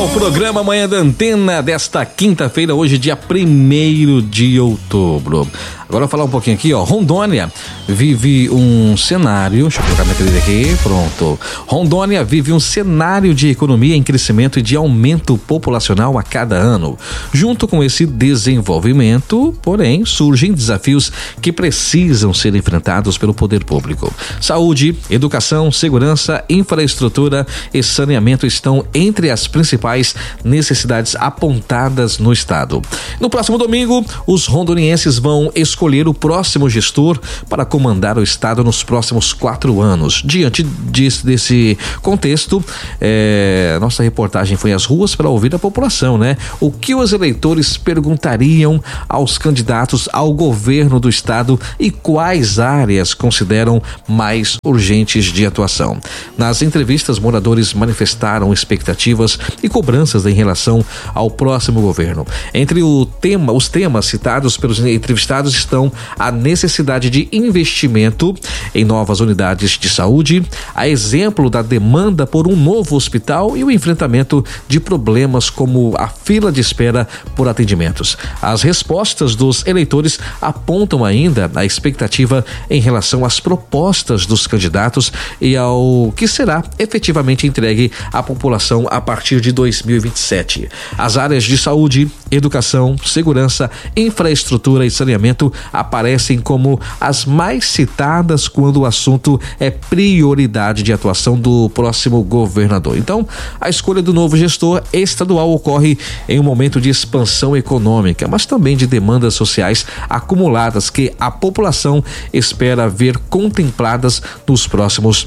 ao programa Manhã da Antena desta quinta-feira, hoje dia 1º de outubro. Agora eu vou falar um pouquinho aqui, ó. Rondônia vive um cenário, deixa eu colocar minha trilha aqui, pronto. Rondônia vive um cenário de economia em crescimento e de aumento populacional a cada ano. Junto com esse desenvolvimento, porém, surgem desafios que precisam ser enfrentados pelo poder público. Saúde, educação, segurança, infraestrutura e saneamento estão entre as principais necessidades apontadas no estado. No próximo domingo, os rondonienses vão escolher o próximo gestor para comandar o estado nos próximos 4 anos. Diante desse contexto, nossa reportagem foi às ruas para ouvir a população, né? O que os eleitores perguntariam aos candidatos ao governo do estado e quais áreas consideram mais urgentes de atuação. Nas entrevistas, moradores manifestaram expectativas e cobranças em relação ao próximo governo. Entre os temas citados pelos entrevistados estão a necessidade de investimento em novas unidades de saúde, a exemplo da demanda por um novo hospital e o enfrentamento de problemas como a fila de espera por atendimentos. As respostas dos eleitores apontam ainda a expectativa em relação às propostas dos candidatos e ao que será efetivamente entregue à população a partir de 2027. As áreas de saúde, educação, segurança, infraestrutura e saneamento aparecem como as mais citadas quando o assunto é prioridade de atuação do próximo governador. Então, a escolha do novo gestor estadual ocorre em um momento de expansão econômica, mas também de demandas sociais acumuladas que a população espera ver contempladas nos próximos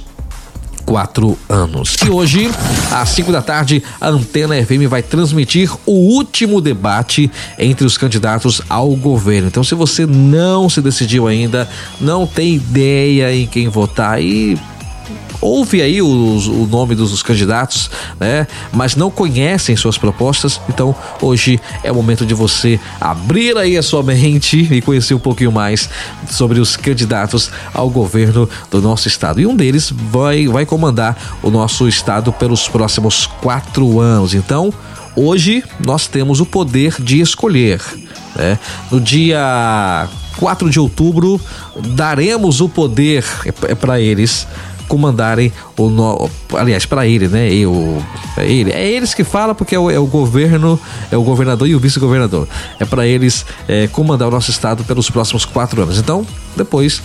4 anos. E hoje, às 5 da tarde, a Antena FM vai transmitir o último debate entre os candidatos ao governo. Então, se você não se decidiu ainda, não tem ideia em quem votar e ouve aí o nome dos candidatos, né? Mas não conhecem suas propostas, então hoje é o momento de você abrir aí a sua mente e conhecer um pouquinho mais sobre os candidatos ao governo do nosso estado. E um deles vai comandar o nosso estado pelos próximos 4 anos. Então, hoje nós temos o poder de escolher, né? No dia 4 de outubro, daremos o poder para eles comandarem aliás, para ele, né? É eles que falam porque é o governo, é o governador e o vice-governador. É para eles comandar o nosso estado pelos próximos 4 anos. Então, depois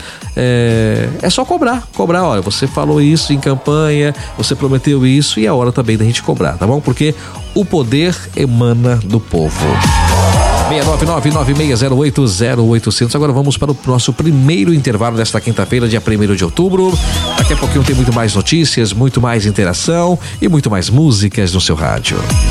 é só cobrar. Olha, você falou isso em campanha, você prometeu isso e é hora também da gente cobrar, tá bom? Porque o poder emana do povo. 699-9608-0800. Agora vamos para o nosso primeiro intervalo desta quinta-feira, dia 1º de outubro. Daqui a pouquinho tem muito mais notícias, muito mais interação e muito mais músicas no seu rádio.